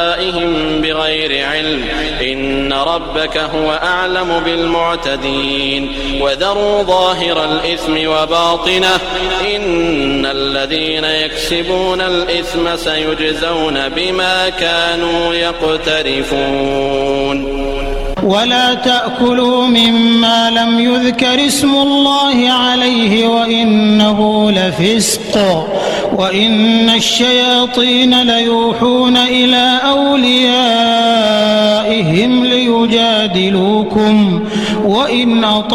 بغير علم إن ربك هو أعلم بالمعتدين وذروا ظاهر الإثم وباطنه إن الذين يكسبون الإثم سيجزون بما كانوا يقترفون ولا تأكلوا مما لم يذكر اسم الله عليه وإنه لفسق وإن الشياطين ليوحون إلى أوليائهم ليجادلوكم وإن